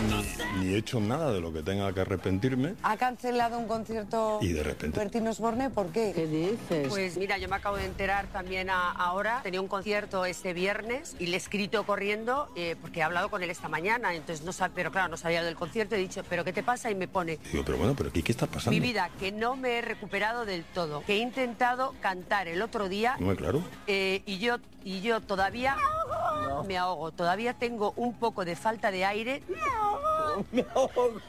ni he hecho nada de lo que tenga que arrepentirme. ¿Ha cancelado un concierto y de repente Bertín Osborne? ¿Por qué? ¿Qué dices? Pues mira, yo me acabo de enterar también ahora. Tenía un concierto este viernes y le he escrito corriendo porque he hablado con él esta mañana. Entonces pero claro, no sabía del concierto. He dicho, ¿pero qué te pasa? Y me pone... Digo, pero bueno, ¿pero qué está pasando? Mi vida, que no me he recuperado del todo. Que he intentado cantar el otro día. No, claro. Y yo todavía me ahogo. Todavía tengo un poco de falta de aire.